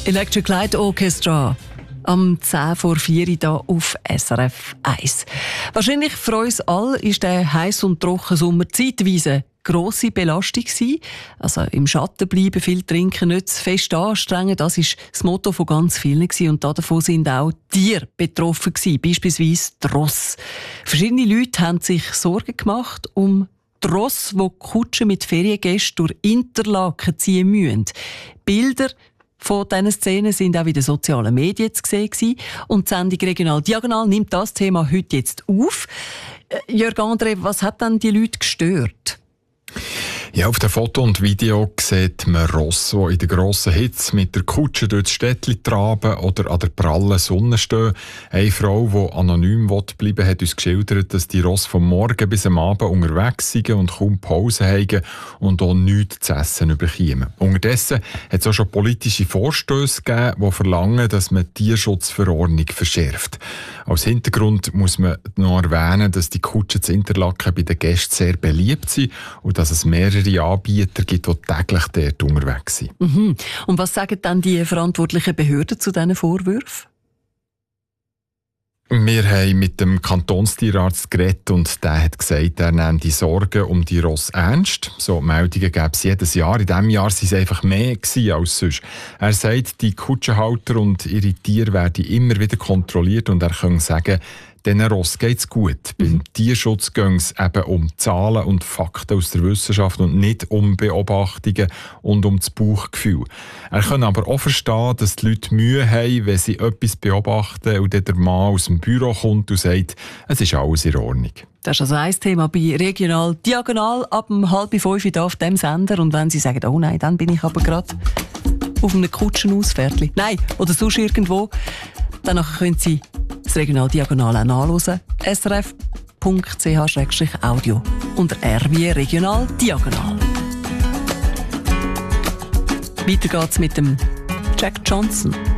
Electric Light Orchestra am 10:04 hier auf SRF 1. Wahrscheinlich für uns alle ist der heiß und trocken Sommer zeitweise grosse Belastung gewesen. Also im Schatten bleiben, viel trinken, nicht zu fest anstrengen, das ist das Motto von ganz vielen gewesen. Und davon sind auch Tiere betroffen gewesen, beispielsweise die Rosse. Verschiedene Leute haben sich Sorgen gemacht um die Rosse, die Kutschen mit Feriengästen durch Interlaken ziehen müssen. Bilder von diesen Szenen sind auch in den sozialen Medien zu sehen gewesen. Und die Sendung «Regional Diagonal» nimmt das Thema heute jetzt auf. Jörg André, was hat denn die Leute gestört? Ja, auf dem Foto und Video sieht man Rosse, die in der grossen Hitze mit der Kutsche durch das Städtchen traben oder an der prallen Sonne stehen. Eine Frau, die anonym bleiben will, hat uns geschildert, dass die Rosse vom Morgen bis am Abend unterwegs sind und kaum Pause haben und auch nichts zu essen bekommen. Unterdessen hat es auch schon politische Vorstösse gegeben, die verlangen, dass man die Tierschutzverordnung verschärft. Als Hintergrund muss man noch erwähnen, dass die Kutschen zu Interlaken bei den Gästen sehr beliebt sind und dass es mehrere Anbieter gibt, die täglich dort unterwegs sind. Mhm. Und was sagen dann die verantwortlichen Behörden zu diesen Vorwürfen? Wir haben mit dem Kantonstierarzt geredet und der hat gesagt, er nehme die Sorgen um die Rosse ernst. So Meldungen gäbe es jedes Jahr. In diesem Jahr waren es einfach mehr als sonst. Er sagt, die Kutschenhalter und ihre Tiere werden immer wieder kontrolliert und er kann sagen, diesen Ross geht es gut. Beim Tierschutz geht es eben um Zahlen und Fakten aus der Wissenschaft und nicht um Beobachtungen und um das Bauchgefühl. Er kann aber auch verstehen, dass die Leute Mühe haben, wenn sie etwas beobachten und dann der Mann aus dem Büro kommt und sagt, es ist alles in Ordnung. Das ist also ein Thema bei Regional Diagonal ab 4:30 hier auf diesem Sender. Und wenn Sie sagen, oh nein, dann bin ich aber gerade auf einem Kutschenausfährtli. Nein, oder sonst irgendwo. Dann können Sie das Regional Diagonal auch nachhören. srf.ch/audio unter R wie Regional Diagonal. Weiter geht's mit dem Jack Johnson.